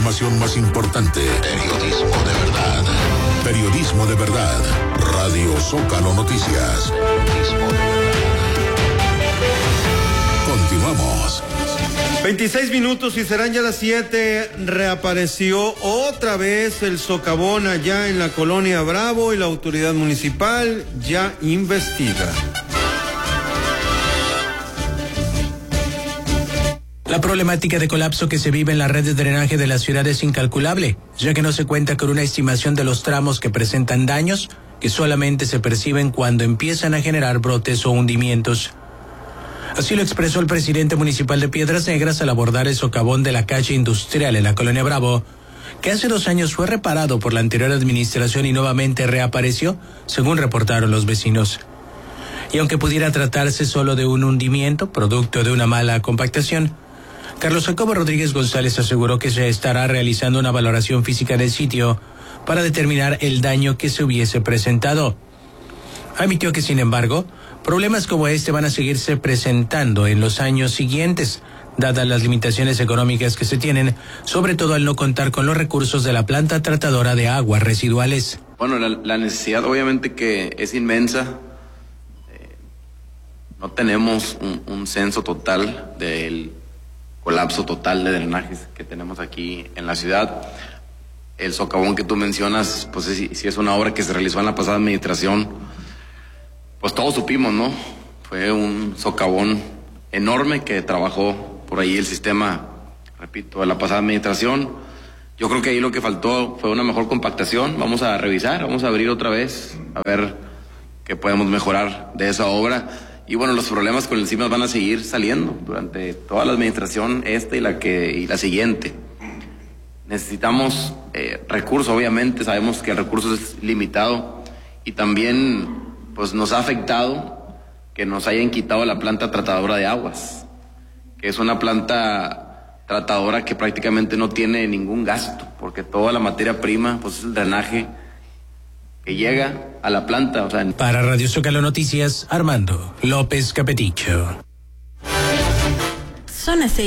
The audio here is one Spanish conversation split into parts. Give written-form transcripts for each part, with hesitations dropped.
información más importante. Periodismo de verdad. Periodismo de verdad. Radio Zócalo Noticias. Periodismo de verdad. Continuamos. 26 minutos y serán ya las 7. Reapareció otra vez el socavón allá en la colonia Bravo y la autoridad municipal ya investiga. La problemática de colapso que se vive en la red de drenaje de la ciudad es incalculable, ya que no se cuenta con una estimación de los tramos que presentan daños, que solamente se perciben cuando empiezan a generar brotes o hundimientos. Así lo expresó el presidente municipal de Piedras Negras al abordar el socavón de la calle industrial en la colonia Bravo, que hace 2 años fue reparado por la anterior administración y nuevamente reapareció, según reportaron los vecinos. Y aunque pudiera tratarse solo de un hundimiento, producto de una mala compactación, Carlos Jacobo Rodríguez González aseguró que se estará realizando una valoración física del sitio para determinar el daño que se hubiese presentado. Admitió que, sin embargo, problemas como este van a seguirse presentando en los años siguientes, dadas las limitaciones económicas que se tienen, sobre todo al no contar con los recursos de la planta tratadora de aguas residuales. Bueno, la necesidad obviamente que es inmensa. No tenemos un censo total del colapso total de drenajes que tenemos aquí en la ciudad. El socavón que tú mencionas, pues si es una obra que se realizó en la pasada administración, pues todos supimos, ¿no? Fue un socavón enorme que trabajó por ahí el sistema, repito, de la pasada administración. Yo creo que ahí lo que faltó fue una mejor compactación. Vamos a revisar, vamos a abrir otra vez, a ver qué podemos mejorar de esa obra. Y bueno, los problemas con el CIMAS van a seguir saliendo durante toda la administración, y la siguiente. Necesitamos recursos, obviamente, sabemos que el recurso es limitado y también pues nos ha afectado que nos hayan quitado la planta tratadora de aguas, que es una planta tratadora que prácticamente no tiene ningún gasto, porque toda la materia prima pues es el drenaje que llega a la planta. O sea, para Radio Zócalo Noticias, Armando López Capeticho. Son las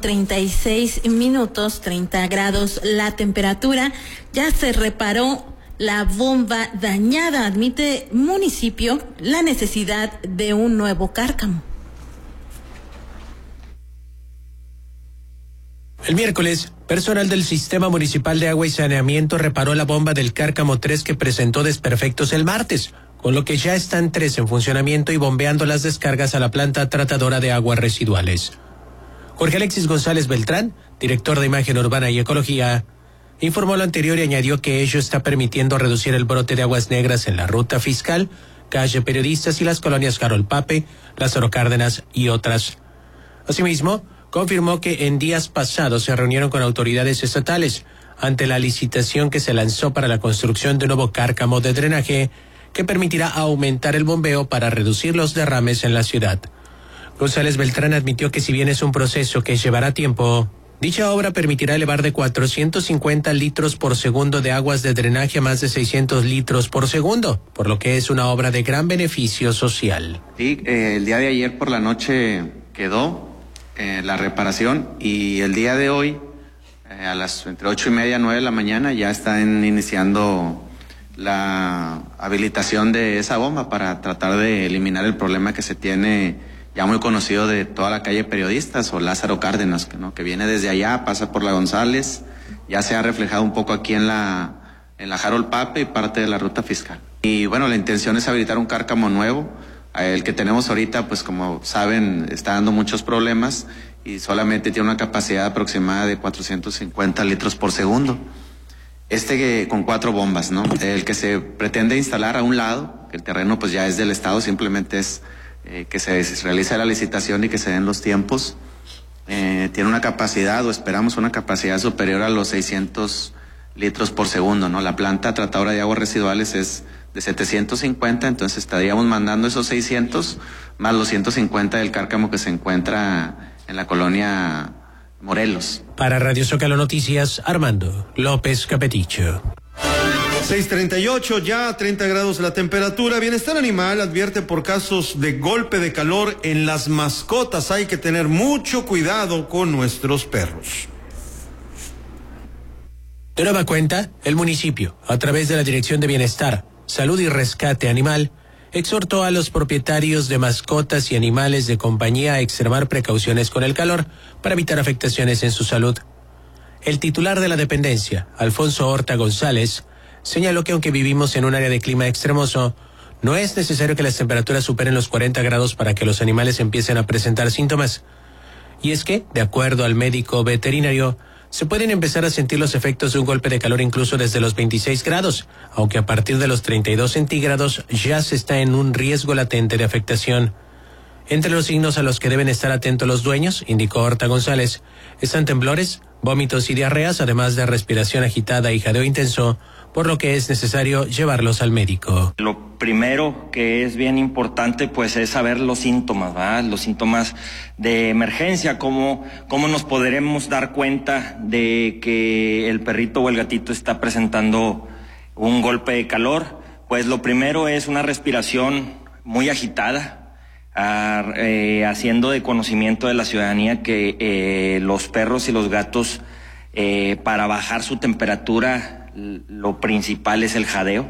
6:36, 30 grados la temperatura. Ya se reparó la bomba dañada. Admite municipio la necesidad de un nuevo cárcamo. El miércoles, personal del Sistema Municipal de Agua y Saneamiento reparó la bomba del Cárcamo 3 que presentó desperfectos el martes, con lo que ya están 3 en funcionamiento y bombeando las descargas a la planta tratadora de aguas residuales. Jorge Alexis González Beltrán, director de Imagen Urbana y Ecología, informó lo anterior y añadió que ello está permitiendo reducir el brote de aguas negras en la ruta fiscal, calle Periodistas y las colonias Harold Pape, Lázaro Cárdenas y otras. Asimismo, confirmó que en días pasados se reunieron con autoridades estatales ante la licitación que se lanzó para la construcción de un nuevo cárcamo de drenaje que permitirá aumentar el bombeo para reducir los derrames en la ciudad. González Beltrán admitió que si bien es un proceso que llevará tiempo, dicha obra permitirá elevar de 450 litros por segundo de aguas de drenaje a más de 600 litros por segundo, por lo que es una obra de gran beneficio social. Sí, el día de ayer por la noche quedó la reparación y el día de hoy a las entre 8:30 y 9 de la mañana ya están iniciando la habilitación de esa bomba para tratar de eliminar el problema que se tiene ya muy conocido de toda la calle Periodistas o Lázaro Cárdenas, que viene desde allá, pasa por la González, ya se ha reflejado un poco aquí en la Harold Pape y parte de la ruta fiscal. Y bueno, la intención es habilitar un cárcamo nuevo. El que tenemos ahorita, pues como saben, está dando muchos problemas y solamente tiene una capacidad aproximada de 450 litros por segundo. Con 4 bombas, ¿no? El que se pretende instalar a un lado, que el terreno pues ya es del Estado, simplemente es que se realice la licitación y que se den los tiempos. Tiene una capacidad, o esperamos una capacidad superior a los 600 litros por segundo, ¿no? La planta tratadora de aguas residuales es de 750, entonces estaríamos mandando esos 600 más los 150 del cárcamo que se encuentra en la colonia Morelos. Para Radio Zócalo Noticias, Armando López Capeticho. 6:38, ya 30 grados la temperatura. Bienestar Animal advierte por casos de golpe de calor en las mascotas. Hay que tener mucho cuidado con nuestros perros. De nueva cuenta, el municipio, a través de la Dirección de Bienestar, Salud y Rescate Animal, exhortó a los propietarios de mascotas y animales de compañía a extremar precauciones con el calor para evitar afectaciones en su salud. El titular de la dependencia, Alfonso Horta González, señaló que aunque vivimos en un área de clima extremoso, no es necesario que las temperaturas superen los 40 grados para que los animales empiecen a presentar síntomas. Y es que, de acuerdo al médico veterinario, se pueden empezar a sentir los efectos de un golpe de calor incluso desde los 26 grados, aunque a partir de los 32 centígrados ya se está en un riesgo latente de afectación. Entre los signos a los que deben estar atentos los dueños, indicó Horta González, están temblores, vómitos y diarreas, además de respiración agitada y jadeo intenso, por lo que es necesario llevarlos al médico. Lo primero que es bien importante pues es saber los síntomas, ¿verdad? Los síntomas de emergencia, cómo nos podremos dar cuenta de que el perrito o el gatito está presentando un golpe de calor. Pues lo primero es una respiración muy agitada, haciendo de conocimiento de la ciudadanía que los perros y los gatos para bajar su temperatura lo principal es el jadeo,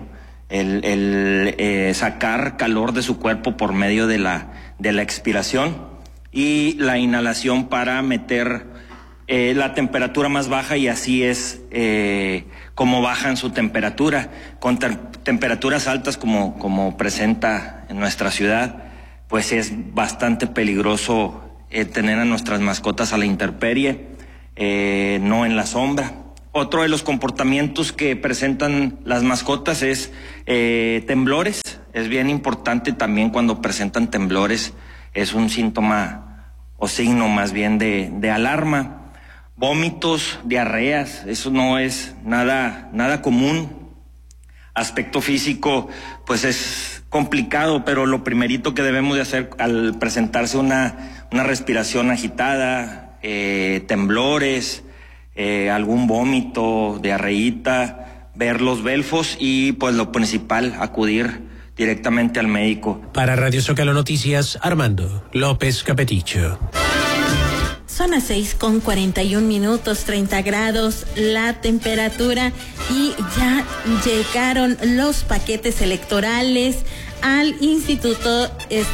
el sacar calor de su cuerpo por medio de la expiración y la inhalación para meter la temperatura más baja, y así es como bajan su temperatura. Con temperaturas altas como presenta en nuestra ciudad, pues es bastante peligroso tener a nuestras mascotas a la intemperie, no en la sombra. Otro de los comportamientos que presentan las mascotas es temblores. Es bien importante también cuando presentan temblores, es un síntoma o signo más bien de alarma. Vómitos, diarreas, eso no es nada común. Aspecto físico, pues es complicado, pero lo primerito que debemos de hacer al presentarse una respiración agitada, temblores, algún vómito, diarreíta, ver los belfos y pues lo principal, acudir directamente al médico. Para Radio Zócalo Noticias, Armando López Capeticho. Son las 6:41, 30 grados la temperatura, y ya llegaron los paquetes electorales al Instituto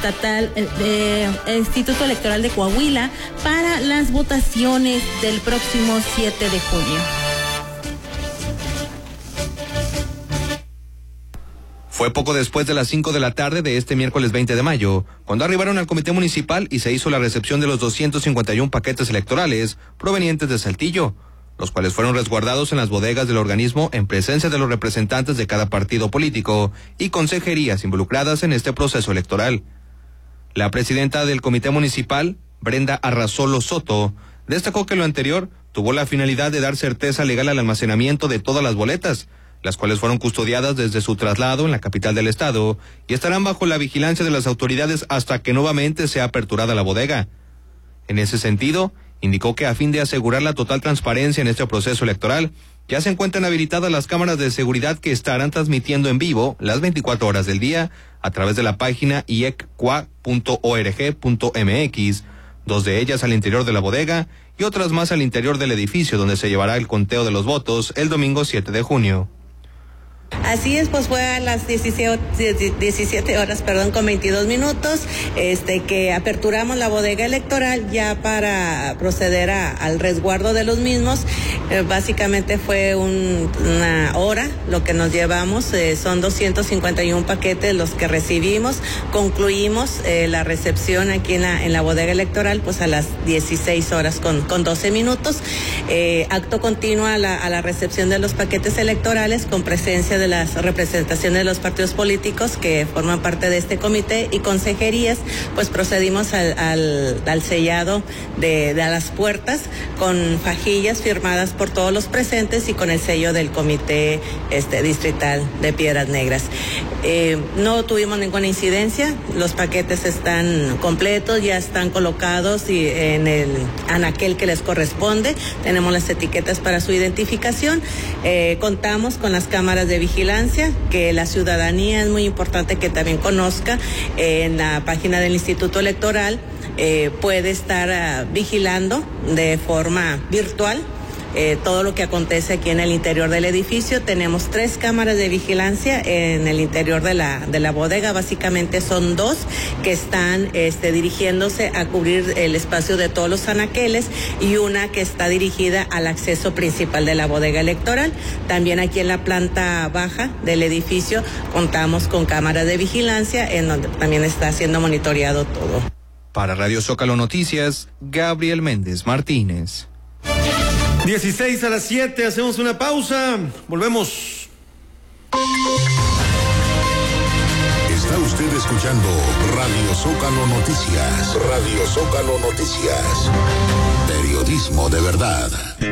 Electoral de Coahuila para las votaciones del próximo 7 de junio. Fue poco después de las 5 de la tarde de este miércoles 20 de mayo, cuando arribaron al comité municipal y se hizo la recepción de los 251 paquetes electorales provenientes de Saltillo, los cuales fueron resguardados en las bodegas del organismo en presencia de los representantes de cada partido político y consejerías involucradas en este proceso electoral. La presidenta del comité municipal, Brenda Arrazolo Soto, destacó que lo anterior tuvo la finalidad de dar certeza legal al almacenamiento de todas las boletas, las cuales fueron custodiadas desde su traslado en la capital del estado y estarán bajo la vigilancia de las autoridades hasta que nuevamente sea aperturada la bodega. En ese sentido, indicó que a fin de asegurar la total transparencia en este proceso electoral, ya se encuentran habilitadas las cámaras de seguridad que estarán transmitiendo en vivo las 24 horas del día a través de la página iecua.org.mx, 2 de ellas al interior de la bodega y otras más al interior del edificio donde se llevará el conteo de los votos el domingo 7 de junio. Así es, pues fue a las 17 horas, con 22 minutos, que aperturamos la bodega electoral ya para proceder al resguardo de los mismos. Básicamente fue una hora lo que nos llevamos, son 251 paquetes los que recibimos. Concluimos la recepción aquí en la bodega electoral pues a las 16 horas con 12 minutos. Acto continuo a la recepción de los paquetes electorales con presencia de las representaciones de los partidos políticos que forman parte de este comité y consejerías, pues procedimos al sellado de las puertas con fajillas firmadas por todos los presentes y con el sello del comité distrital de Piedras Negras. No tuvimos ninguna incidencia, los paquetes están completos, ya están colocados y en el anaquel que les corresponde, tenemos las etiquetas para su identificación, contamos con las cámaras de vigilancia que la ciudadanía es muy importante que también conozca. En la página del Instituto Electoral puede estar vigilando de forma virtual todo lo que acontece aquí en el interior del edificio. Tenemos 3 cámaras de vigilancia en el interior de la bodega. Básicamente son 2 que están dirigiéndose a cubrir el espacio de todos los anaqueles y una que está dirigida al acceso principal de la bodega electoral. También aquí en la planta baja del edificio contamos con cámaras de vigilancia en donde también está siendo monitoreado todo. Para Radio Zócalo Noticias, Gabriel Méndez Martínez. 6:16, hacemos una pausa, volvemos. Está usted escuchando Radio Zócalo Noticias. Radio Zócalo Noticias. Periodismo de verdad.